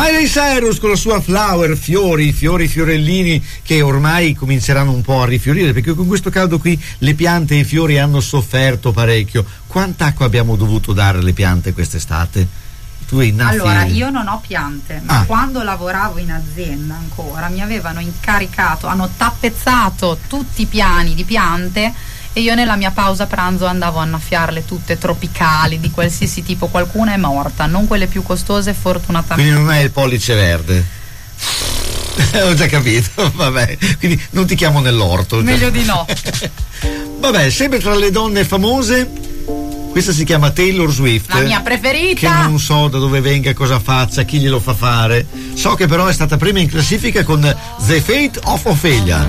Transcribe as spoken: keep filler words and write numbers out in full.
Miley Cyrus con la sua Flower, fiori, fiori, fiorellini che ormai cominceranno un po' a rifiorire, perché con questo caldo qui le piante e i fiori hanno sofferto parecchio. Quanta acqua abbiamo dovuto dare alle piante quest'estate? Tu hai innaffi... Allora, io non ho piante, ma ah. quando lavoravo in azienda ancora mi avevano incaricato, hanno tappezzato tutti i piani di piante e io nella mia pausa pranzo andavo a annaffiarle tutte, tropicali, di qualsiasi tipo. Qualcuna è morta, non quelle più costose fortunatamente. Quindi non è il pollice verde? Ho già capito, vabbè, quindi non ti chiamo nell'orto. Meglio di no. Vabbè, sempre tra le donne famose, questa si chiama Taylor Swift, la mia preferita, che non so da dove venga, cosa faccia, chi glielo fa fare. So che però è stata prima in classifica con The Fate of Ophelia.